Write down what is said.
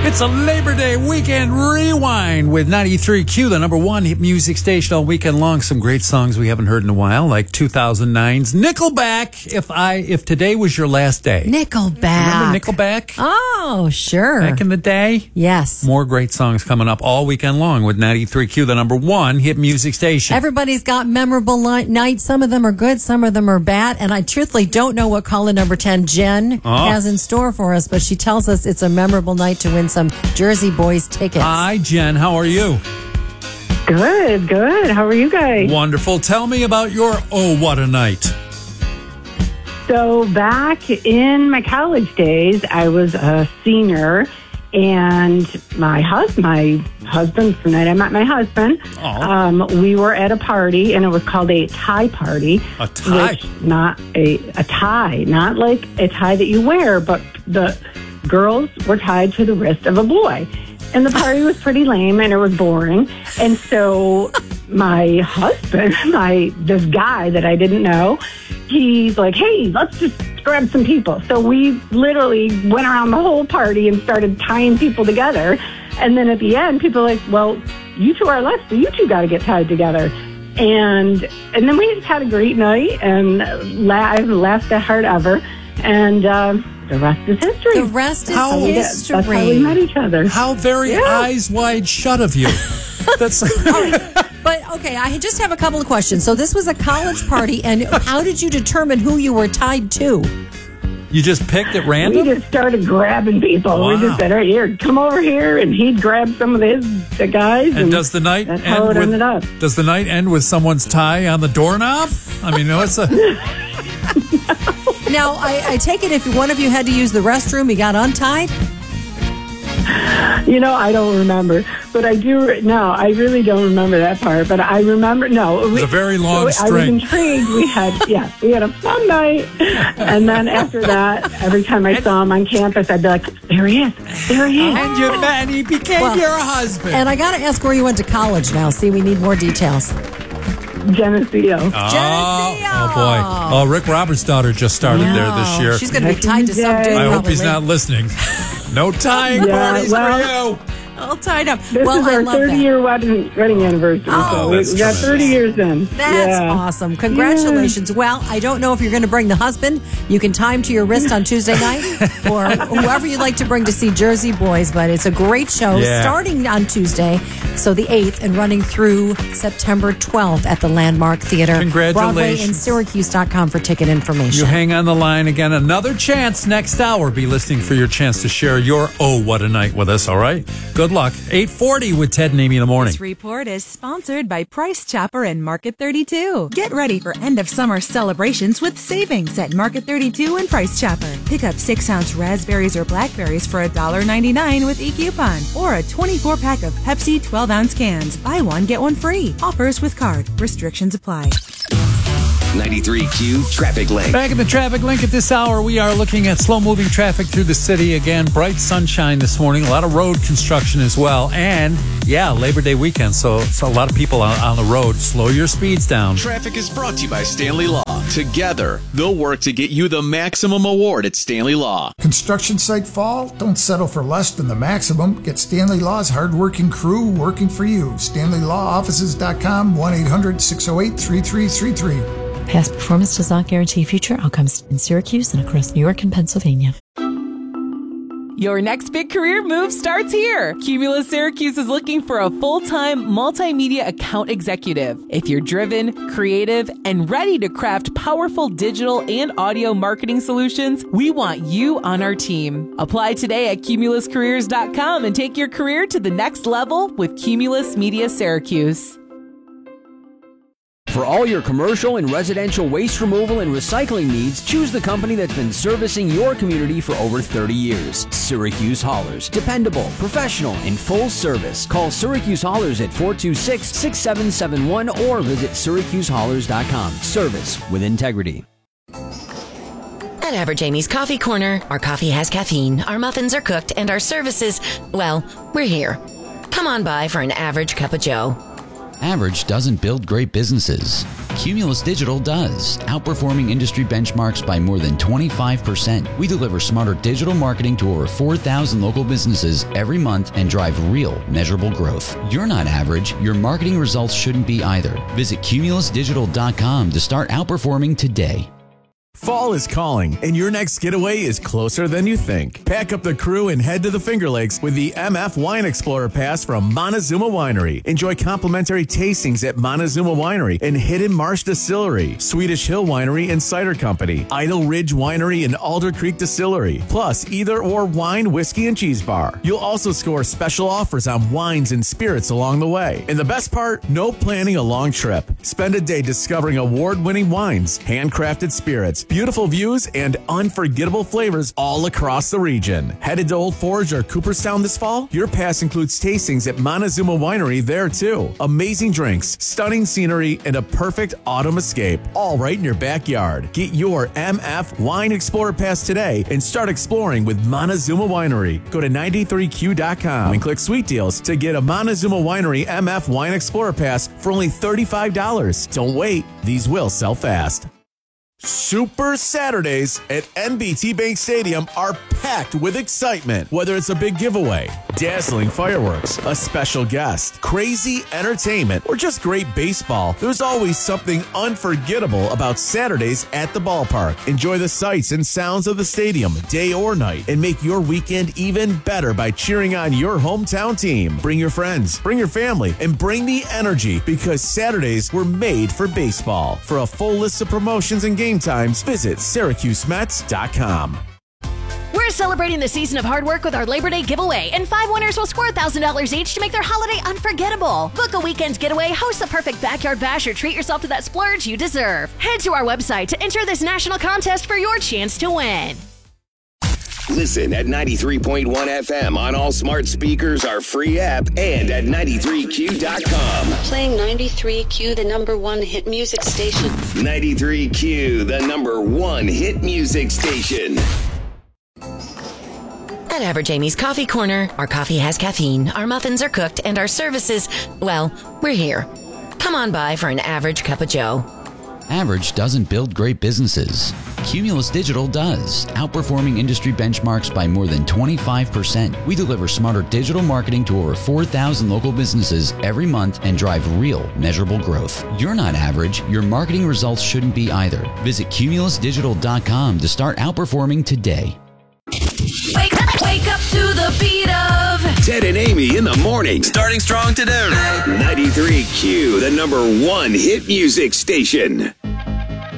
It's a Labor Day weekend rewind with 93Q, the number one hit music station all weekend long. Some great songs we haven't heard in a while, like 2009's Nickelback, If Today Was Your Last Day. Nickelback. Remember Nickelback? Oh, sure. Back in the day? Yes. More great songs coming up all weekend long with 93Q, the number one hit music station. Everybody's got memorable nights. Some of them are good, some of them are bad. And I truthfully don't know what caller number 10, Jen, has in store for us, but she tells us it's a memorable night to win some Jersey Boys tickets. Hi, Jen. How are you? Good. How are you guys? Wonderful. Tell me about your Oh, What a Night. So back in my college days, I was a senior, and my husband, the night I met my husband, we were at a party, and it was called a tie party. A tie? Which, not a tie, not like a tie that you wear, but the girls were tied to the wrist of a boy. And the party was pretty lame, and it was boring. And so my husband, this guy that I didn't know, he's like, hey, let's just grab some people. So we literally went around the whole party and started tying people together. And then at the end, people were like, well, you two are left, so you two got to get tied together. And then we just had a great night, and I've laughed that hard ever. And the rest is history. The rest is history. That's how we met each other. How very eyes wide shut of you. That's But, okay, I just have a couple of questions. So this was a college party, and how did you determine who you were tied to? You just picked at random? We just started grabbing people. Wow. We just said, hey, here, come over here. And he'd grab some of the guys. And does the night that's how it ended up. Does the night end with someone's tie on the doorknob? I mean, no, it's a... Now, I take it if one of you had to use the restroom, you got untied? I don't remember. But I do. No, I really don't remember that part. But I remember, no. It was a very long string. I was intrigued. We had a fun night. And then after that, every time I saw him on campus, I'd be like, there he is. There he is. And you met, and he became your husband. And I got to ask where you went to college now. See, we need more details. Geneseo. Oh, boy. Oh, Rick Roberts' daughter just started there this year. She's going to be tied to some dude. I hope he's not listening. No tying parties for you. All tied up. This is our 30-year wedding anniversary. Oh, so we got 30 years in. That's awesome. Congratulations. Yeah. Well, I don't know if you're going to bring the husband. You can tie him to your wrist on Tuesday night, or whoever you'd like to bring to see Jersey Boys. But it's a great show starting on Tuesday, so the 8th, and running through September 12th at the Landmark Theater. Congratulations. Broadway and Syracuse.com for ticket information. You hang on the line again. Another chance next hour. Be listening for your chance to share your Oh, What a Night with us, all right? Good luck. 8:40 with Ted and Amy in the morning. This report is sponsored by Price Chopper and Market 32. Get ready for end of summer celebrations with savings at Market 32 and Price Chopper. Pick up 6-ounce raspberries or blackberries for $1.99 with e-coupon, or a 24-pack of Pepsi 12-ounce cans. Buy one, get one free. Offers with card. Restrictions apply. 93Q Traffic Link. Back in the Traffic Link at this hour, we are looking at slow-moving traffic through the city again. Bright sunshine this morning, a lot of road construction as well. And, Labor Day weekend, so a lot of people on the road. Slow your speeds down. Traffic is brought to you by Stanley Law. Together, they'll work to get you the maximum award at Stanley Law. Construction site fall? Don't settle for less than the maximum. Get Stanley Law's hardworking crew working for you. StanleyLawOffices.com, 1-800-608-3333. Past performance does not guarantee future outcomes in Syracuse and across New York and Pennsylvania. Your next big career move starts here. Cumulus Syracuse is looking for a full-time multimedia account executive. If you're driven, creative, and ready to craft powerful digital and audio marketing solutions, we want you on our team. Apply today at cumuluscareers.com and take your career to the next level with Cumulus Media Syracuse. For all your commercial and residential waste removal and recycling needs, choose the company that's been servicing your community for over 30 years. Syracuse Haulers. Dependable, professional, and full service. Call Syracuse Haulers at 426-6771 or visit SyracuseHaulers.com. Service with integrity. At Average Amy's Coffee Corner, our coffee has caffeine, our muffins are cooked, and our services, well, we're here. Come on by for an average cup of joe. Average doesn't build great businesses. Cumulus Digital does, outperforming industry benchmarks by more than 25%. We deliver smarter digital marketing to over 4,000 local businesses every month and drive real, measurable growth. You're not average. Your marketing results shouldn't be either. Visit cumulusdigital.com to start outperforming today. Fall is calling, and your next getaway is closer than you think. Pack up the crew and head to the Finger Lakes with the MF Wine Explorer Pass from Montezuma Winery. Enjoy complimentary tastings at Montezuma Winery and Hidden Marsh Distillery, Swedish Hill Winery and Cider Company, Idle Ridge Winery and Alder Creek Distillery, plus either or wine, whiskey, and cheese bar. You'll also score special offers on wines and spirits along the way. And the best part, no planning a long trip. Spend a day discovering award-winning wines, handcrafted spirits, beautiful views, and unforgettable flavors all across the region. Headed to Old Forge or Cooperstown this fall? Your pass includes tastings at Montezuma Winery there too. Amazing drinks, stunning scenery, and a perfect autumn escape, all right in your backyard. Get your MF Wine Explorer Pass today and start exploring with Montezuma Winery. Go to 93q.com and click Sweet Deals to get a Montezuma Winery MF Wine Explorer Pass for only $35. Don't wait, these will sell fast. Super Saturdays at NBT Bank Stadium are packed with excitement. Whether it's a big giveaway, dazzling fireworks, a special guest, crazy entertainment, or just great baseball, there's always something unforgettable about Saturdays at the ballpark. Enjoy the sights and sounds of the stadium, day or night, and make your weekend even better by cheering on your hometown team. Bring your friends, bring your family, and bring the energy, because Saturdays were made for baseball. For a full list of promotions and game times, visit SyracuseMets.com. We're celebrating the season of hard work with our Labor Day giveaway, and 5 winners will score $1,000 each to make their holiday unforgettable. Book a weekend getaway, host the perfect backyard bash, or treat yourself to that splurge you deserve. Head to our website to enter this national contest for your chance to win. Listen at 93.1 FM on all smart speakers, our free app, and at 93q.com. Playing 93Q, the #1 hit music station. 93Q, the #1 hit music station. At Average Amy's Coffee Corner, our coffee has caffeine, our muffins are cooked, and our services, well, we're here. Come on by for an average cup of joe. Average doesn't build great businesses. Cumulus Digital does, outperforming industry benchmarks by more than 25%. We deliver smarter digital marketing to over 4,000 local businesses every month and drive real, measurable growth. You're not average. Your marketing results shouldn't be either. Visit cumulusdigital.com to start outperforming today. Wake up to the beat of Ted and Amy in the morning. Starting strong today. 93Q, the #1 hit music station.